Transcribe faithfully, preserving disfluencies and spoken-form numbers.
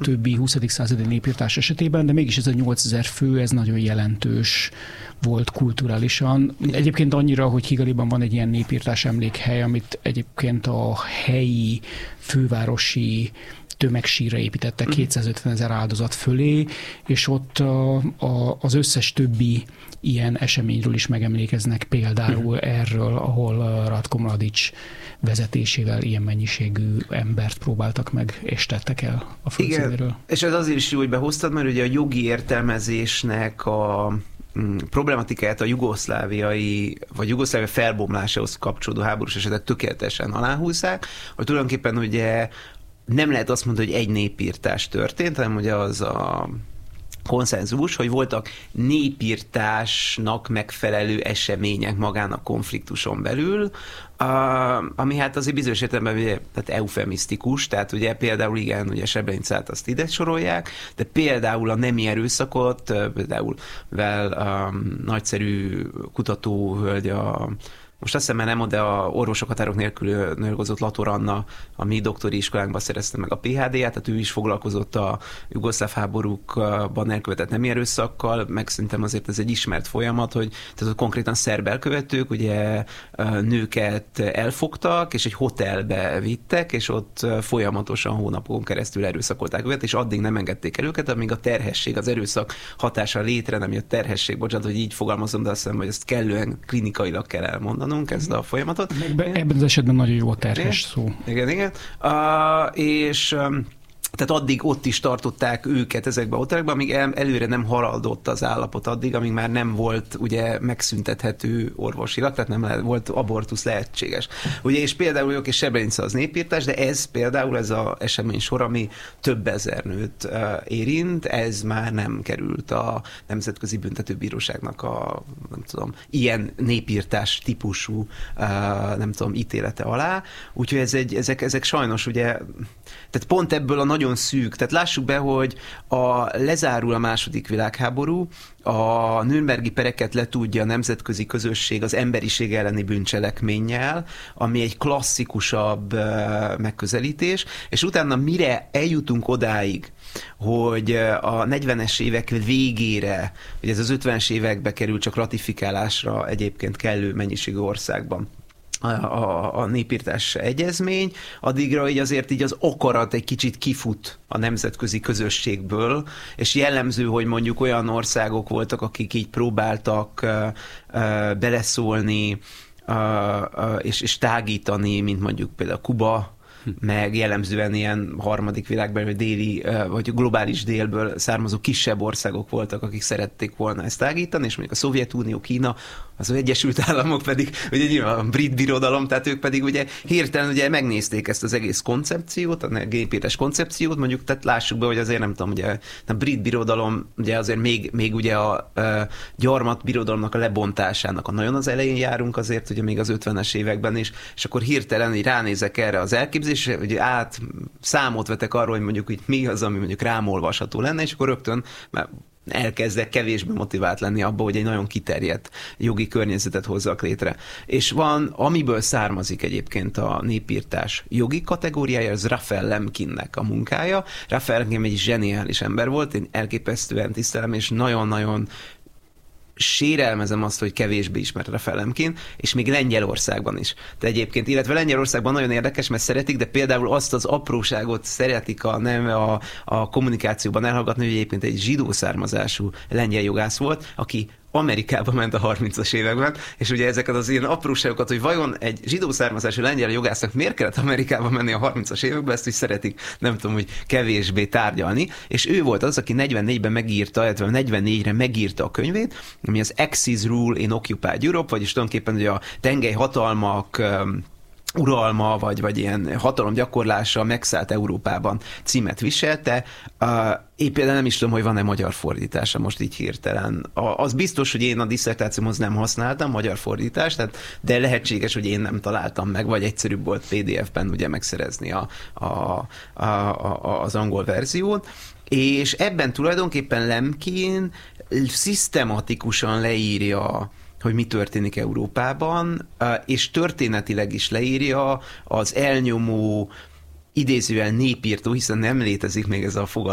többi huszadik századi népírtás esetében, de mégis ez a nyolcezer fő, ez nagyon jelentős volt kulturálisan. Egyébként annyira, hogy Kigaliban van egy ilyen népírtás emlékhely, amit egyébként a helyi fővárosi tömegsírra építettek kétszázötven ezer áldozat fölé, és ott a, a, az összes többi ilyen eseményről is megemlékeznek, például erről, ahol Ratko Mladic vezetésével ilyen mennyiségű embert próbáltak meg, és tettek el a földszínéről. Igen, és ez azért is jó, hogy behoztad, mert ugye a jogi értelmezésnek a problematikáját a jugoszláviai, vagy Jugoszlávia felbomlásához kapcsolódó háborús esetek tökéletesen aláhúzzák, hogy tulajdonképpen ugye nem lehet azt mondani, hogy egy népírtás történt, hanem ugye az a konszenzus, hogy voltak népírtásnak megfelelő események magán a konfliktuson belül, ami hát azért bizonyos értelemben ugye, tehát eufemisztikus, tehát ugye például igen, ugye Srebrenicát azt ide sorolják, de például a nemi erőszakot, például vel um, nagyszerű kutatóhölgy a most azt hiszem, mert nem, de a orvosok határok nélkül dolgozott Lator Anna, a mi doktori iskolánkban szerezte meg a pé há dé-ját, tehát ő is foglalkozott a jugoszláv háborúkban elkövetett nemi erőszakkal, meg szerintem azért ez egy ismert folyamat, hogy tehát konkrétan szerb elkövetők ugye nőket elfogtak, és egy hotelbe vittek, és ott folyamatosan hónapokon keresztül erőszakolták őket, és addig nem engedték el őket, amíg a terhesség, az erőszak hatása létre nem jött terhesség, bocsánat, hogy így fogalmazom, de azt hiszem, hogy ezt kellően klinikailag kell elmondanunk ezt a folyamatot. Ebben az esetben nagyon jó a terhes szó. Igen, igen. Uh, és um, tehát addig ott is tartották őket ezekben a hotelekben, amíg el, előre nem haladott az állapot addig, amíg már nem volt ugye megszüntethető orvosilag, tehát nem lehet, volt abortusz lehetséges. Ugye, és például jók és Srebrenica az népírtás, de ez például ez az esemény sor, ami több ezer nőt uh, érint, ez már nem került a Nemzetközi Büntetőbíróságnak a, nem tudom, ilyen népírtás típusú, uh, nem tudom, ítélete alá. Úgyhogy ez egy, ezek, ezek sajnos ugye, tehát pont ebből a nagyon szűk. Tehát lássuk be, hogy a, lezárul a második világháború, a nürnbergi pereket letudja a nemzetközi közösség az emberiség elleni bűncselekménnyel, ami egy klasszikusabb uh, megközelítés, és utána mire eljutunk odáig, hogy a negyvenes évek végére, hogy ez az ötvenes évekbe kerül csak ratifikálásra egyébként kellő mennyiségű országban A, a, a népírtás egyezmény, addigra így azért így az akarat egy kicsit kifut a nemzetközi közösségből, és jellemző, hogy mondjuk olyan országok voltak, akik így próbáltak uh, uh, beleszólni uh, uh, és, és tágítani, mint mondjuk például Kuba, meg jellemzően ilyen harmadik világbeli, vagy déli, vagy globális délből származó kisebb országok voltak, akik szerették volna ezt tágítani, és mondjuk a Szovjetunió, Kína, az Egyesült Államok pedig, ugye nyilván a brit birodalom, tehát ők pedig ugye hirtelen ugye megnézték ezt az egész koncepciót, a népírtás koncepciót, mondjuk, tehát lássuk be, hogy azért nem tudom, ugye a brit birodalom, ugye azért még, még ugye a, a gyarmat birodalomnak a lebontásának a nagyon az elején járunk azért, ugye még az ötvenes években is, és akkor hirtelen így ránézek erre az elképzelésre, és ugye át számot vetek arról, hogy mondjuk itt mi az, ami mondjuk rám olvasható lenne, és akkor rögtön már elkezdek kevésbé motivált lenni abba, hogy egy nagyon kiterjedt jogi környezetet hozzak létre. És van, amiből származik egyébként a népírtás jogi kategóriája, az Raphael Lemkinnek a munkája. Raphael Lemkin egy zseniális ember volt, én elképesztően tisztelem, és nagyon-nagyon sérelmezem azt, hogy kevésbé ismert Raphael Lemkin, és még Lengyelországban is. De egyébként, illetve Lengyelországban nagyon érdekes, mert szeretik, de például azt az apróságot szeretik a, nem a, a kommunikációban elhallgatni, hogy egyébként egy zsidó származású lengyel jogász volt, aki Amerikába ment a harmincas években, és ugye ezeket az ilyen apróságokat, hogy vajon egy zsidó származású lengyel jogásznak miért kellett Amerikába menni a harmincas években, ezt is szeretik, nem tudom, hogy kevésbé tárgyalni, és ő volt az, aki negyvennégyben megírta, illetve negyvennégyre megírta a könyvét, ami az Axis Rule in Occupied Europe, vagyis tulajdonképpen ugye a tengelyhatalmak uralma, vagy, vagy ilyen hatalomgyakorlása megszállt Európában címet viselte. Uh, én például nem is tudom, hogy van-e magyar fordítása most így hirtelen. A, az biztos, hogy én a diszertációmhoz nem használtam magyar fordítást, tehát, de lehetséges, hogy én nem találtam meg, vagy egyszerűbb volt pé dé ef-ben ugye megszerezni a, a, a, a, az angol verziót. És ebben tulajdonképpen Lemkin szisztematikusan leírja, hogy mi történik Európában, és történetileg is leírja az elnyomó, idézően népírtó, hiszen nem létezik még ez a fogalom